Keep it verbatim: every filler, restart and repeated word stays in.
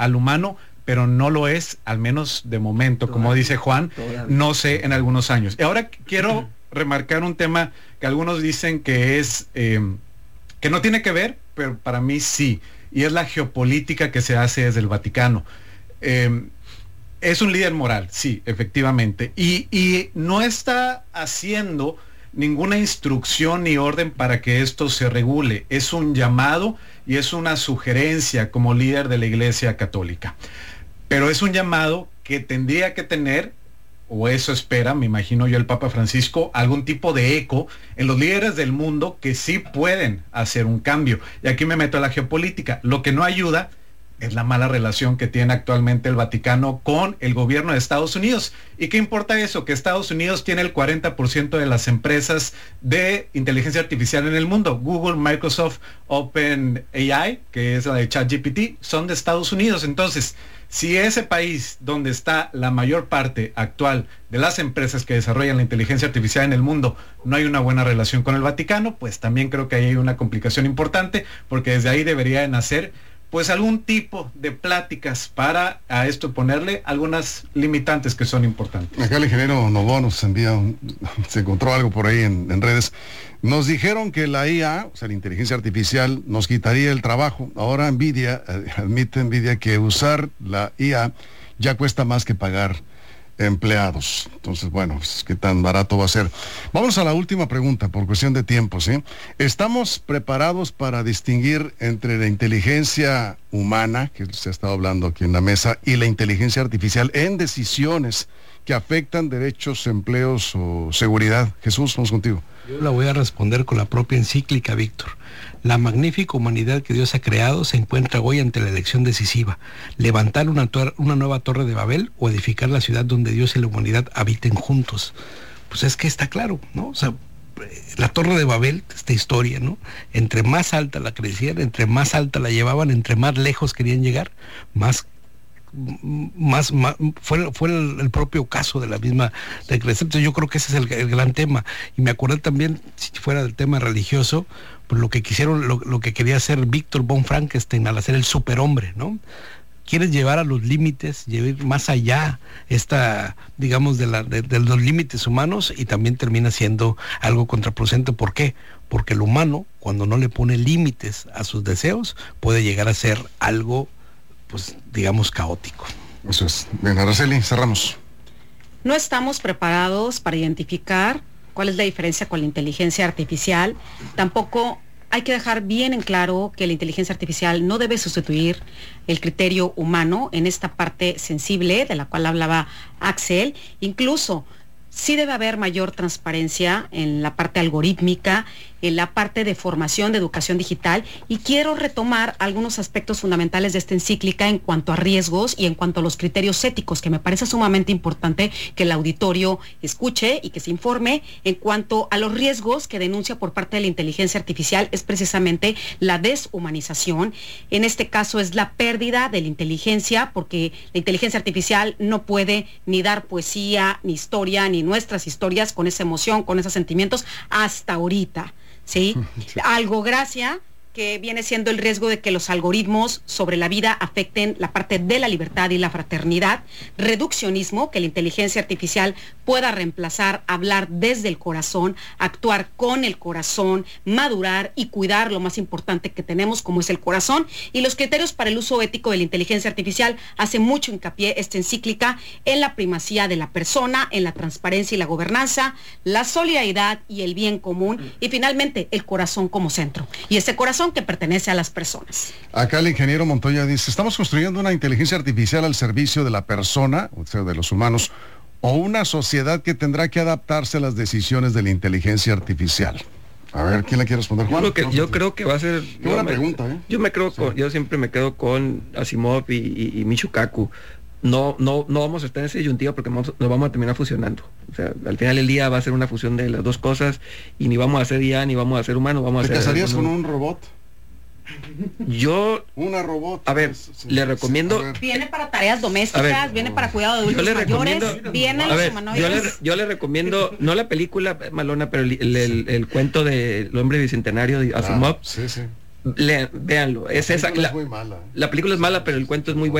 al humano, pero no lo es, al menos de momento, todavía, como dice Juan, todavía. No sé en algunos años. Y ahora quiero remarcar un tema que algunos dicen que es, eh, que no tiene que ver, pero para mí sí, y es la geopolítica que se hace desde el Vaticano. Eh, es un líder moral, sí, efectivamente, y, y no está haciendo ninguna instrucción ni orden para que esto se regule. Es un llamado y es una sugerencia como líder de la Iglesia Católica. Pero es un llamado que tendría que tener, o eso espera, me imagino yo, el Papa Francisco, algún tipo de eco en los líderes del mundo que sí pueden hacer un cambio. Y aquí me meto a la geopolítica. Lo que no ayuda es la mala relación que tiene actualmente el Vaticano con el gobierno de Estados Unidos. ¿Y qué importa eso? Que Estados Unidos tiene el cuarenta por ciento de las empresas de inteligencia artificial en el mundo. Google, Microsoft, OpenAI, que es la de ChatGPT, son de Estados Unidos. Entonces, si ese país donde está la mayor parte actual de las empresas que desarrollan la inteligencia artificial en el mundo no hay una buena relación con el Vaticano, pues también creo que ahí hay una complicación importante, porque desde ahí debería de nacer pues algún tipo de pláticas para a esto ponerle algunas limitantes que son importantes. Acá el ingeniero Novoa nos envía, un, se encontró algo por ahí en, en redes. Nos dijeron que la I A, o sea, la inteligencia artificial, nos quitaría el trabajo. Ahora Nvidia, eh, admite Nvidia que usar la I A ya cuesta más que pagar empleados. Entonces, bueno, pues, ¿qué tan barato va a ser? Vamos a la última pregunta, por cuestión de tiempo, ¿sí? ¿Estamos preparados para distinguir entre la inteligencia humana, que se ha estado hablando aquí en la mesa, y la inteligencia artificial en decisiones que afectan derechos, empleos o seguridad? Jesús, vamos contigo. Yo la voy a responder con la propia encíclica, Víctor. La magnífica humanidad que Dios ha creado se encuentra hoy ante la elección decisiva: levantar una, tor- una nueva torre de Babel o edificar la ciudad donde Dios y la humanidad habiten juntos. Pues es que está claro, ¿no? O sea, la torre de Babel, esta historia, ¿no? Entre más alta la crecían, entre más alta la llevaban, entre más lejos querían llegar, más Más, más fue, fue el, el propio caso de la misma de crecer. Entonces yo creo que ese es el, el gran tema. Y me acordé también, si fuera del tema religioso, pues lo que quisieron, lo, lo que quería hacer Víctor von Frankenstein al hacer el superhombre, ¿no? Quieres llevar a los límites, llevar más allá esta, digamos, de, la, de, de los límites humanos, y también termina siendo algo contraproducente. ¿Por qué? Porque el humano, cuando no le pone límites a sus deseos, puede llegar a ser algo, pues digamos, caótico. Eso es. Bien, Araceli, cerramos. No estamos preparados para identificar cuál es la diferencia con la inteligencia artificial. Tampoco hay que dejar bien en claro que la inteligencia artificial no debe sustituir el criterio humano en esta parte sensible de la cual hablaba Axel. Incluso sí debe haber mayor transparencia en la parte algorítmica, en la parte de formación, de educación digital, y quiero retomar algunos aspectos fundamentales de esta encíclica en cuanto a riesgos y en cuanto a los criterios éticos, que me parece sumamente importante que el auditorio escuche y que se informe. En cuanto a los riesgos que denuncia por parte de la inteligencia artificial, es precisamente la deshumanización. En este caso es la pérdida de la inteligencia, porque la inteligencia artificial no puede ni dar poesía, ni historia, ni nuestras historias con esa emoción, con esos sentimientos, hasta ahorita. ¿Sí? Sí. Algo gracia que viene siendo el riesgo de que los algoritmos sobre la vida afecten la parte de la libertad y la fraternidad. Reduccionismo, que la inteligencia artificial pueda reemplazar, hablar desde el corazón, actuar con el corazón, madurar y cuidar lo más importante que tenemos, como es el corazón. Y los criterios para el uso ético de la inteligencia artificial hace mucho hincapié esta encíclica en la primacía de la persona, en la transparencia y la gobernanza, la solidaridad y el bien común, y finalmente el corazón como centro. Y ese corazón que pertenece a las personas. Acá el ingeniero Montoya dice: estamos construyendo una inteligencia artificial al servicio de la persona, o sea, de los humanos, o una sociedad que tendrá que adaptarse a las decisiones de la inteligencia artificial. A ver, ¿quién le quiere responder, Juan? Yo creo que, yo creo que va a ser... Qué buena me, pregunta, ¿eh? Yo me creo sí. con, yo siempre me quedo con Asimov y, y, y Michio Kaku. No, no, no vamos a estar en esa disyuntiva porque vamos, nos vamos a terminar fusionando. O sea, al final del día va a ser una fusión de las dos cosas, y ni vamos a ser I A ni vamos a ser humanos, vamos a ser... ¿Te casarías con un robot? Yo... Una robot. A ver, sí, le recomiendo... Ver. Viene para tareas domésticas, ver, viene para cuidado de adultos mayores, viene los humanoides. Yo le, yo le recomiendo, no la película malona, pero el, el, el, el cuento de El hombre bicentenario de Asimov. Ah, sí, sí. Le, véanlo, es la esa... película La, es muy mala. La película es mala, pero el cuento es muy bueno.